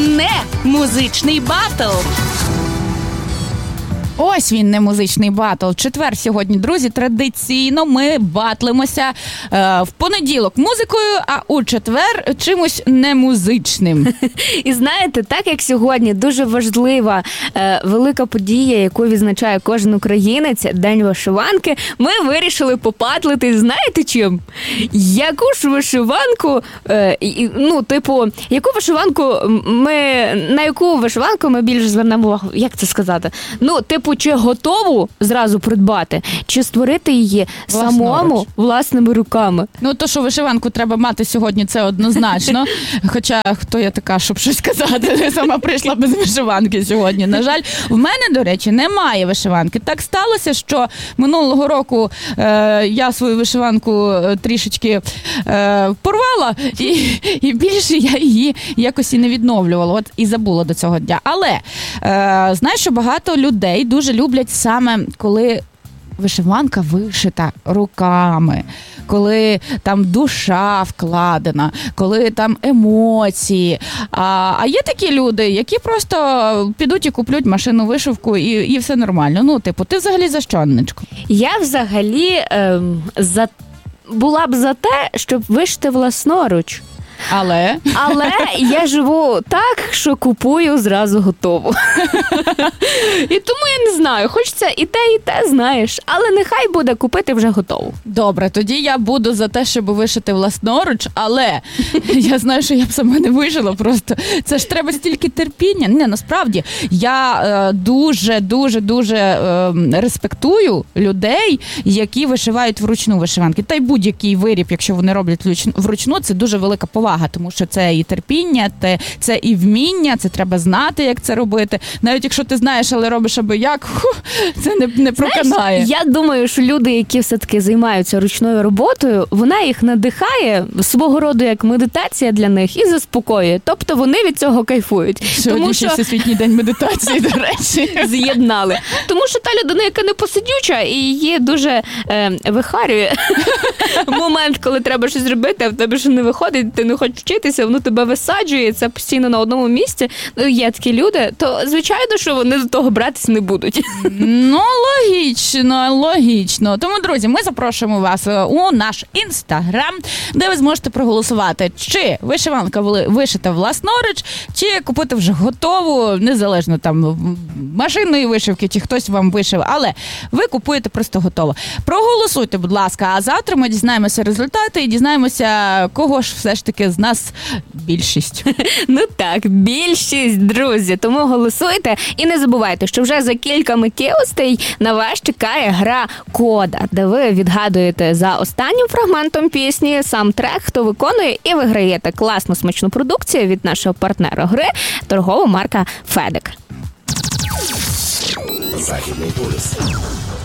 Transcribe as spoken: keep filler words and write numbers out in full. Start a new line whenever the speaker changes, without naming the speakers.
не музичний батл. Ось він, не музичний батл. Четвер сьогодні, друзі, традиційно ми батлимося е, в понеділок музикою, а у четвер чимось немузичним.
І знаєте, так як сьогодні дуже важлива е, велика подія, яку відзначає кожен українець, День вишиванки, ми вирішили попатлити, знаєте чим? Яку ж вишиванку, е, ну, типу, яку вишиванку ми, на яку вишиванку ми більше звернемо увагу, як це сказати? Ну, типу, чи готову зразу придбати, чи створити її
Власноруч.
самому власними руками.
Ну, то, що вишиванку треба мати сьогодні, це однозначно. Хоча, хто я така, щоб щось казати, я сама прийшла без вишиванки сьогодні. На жаль, в мене, до речі, немає вишиванки. Так сталося, що минулого року е, я свою вишиванку трішечки е, порвала, і, і більше я її якось і не відновлювала. От і забула до цього дня. Але, е, знаєш, що багато людей дуже люблять саме, коли вишиванка вишита руками, коли там душа вкладена, коли там емоції. А, а є такі люди, які просто підуть і куплють машину вишивку, і, і все нормально. Ну, типу, ти взагалі за що, Анночко?
Я взагалі ем, за... була б за те, щоб вишити власноруч.
Але?
Але я живу так, що купую зразу готово. І тому я не знаю, хочеться і те, і те, знаєш. Але нехай буде купити вже готову.
Добре, тоді я буду за те, щоб вишити власноруч, але я знаю, що я б сама не вишила просто. Це ж треба стільки терпіння. Не, насправді, я е, дуже, дуже, дуже е, респектую людей, які вишивають вручну вишиванки. Та й будь-який виріб, якщо вони роблять вручну, це дуже велика повага, тому що це і терпіння, це і вміння, це треба знати, як це робити. Навіть якщо ти знаєш, але робиш аби як, ху, це не, не проканає.
Знаєш, я думаю, що люди, які все-таки займаються ручною роботою, вона їх надихає, свого роду як медитація для них, і заспокоює. Тобто вони від цього кайфують.
Сьогодні
тому
ще
що...
Всесвітній день медитації, до речі.
З'єднали. Тому що та людина, яка не посидюча, і її дуже е, вихарює момент, коли треба щось зробити, а в тебе що не виходить, ти не хочеш вчитися, воно тебе висаджує, це постійно на одному місці. Ну, є такі люди, то звичайно, що вони до того братись не будуть.
Ну, логічно, логічно. Тому, друзі, ми запрошуємо вас у наш інстаграм, де ви зможете проголосувати, чи вишиванка вишита власноруч, чи купити вже готову, незалежно там машинної вишивки, чи хтось вам вишив, але ви купуєте просто готово. Проголосуйте, будь ласка, а завтра ми дізнаємося результати і дізнаємося, кого ж все ж таки з нас більшість.
Ну так, більшість, друзі. Тому голосуйте і не забувайте, що вже за кілька миттєвостей на вас чекає гра «Кода», де ви відгадуєте за останнім фрагментом пісні сам трек, хто виконує, і виграєте класну смачну продукцію від нашого партнера гри, торгова марка «Федек».
Західний полюс.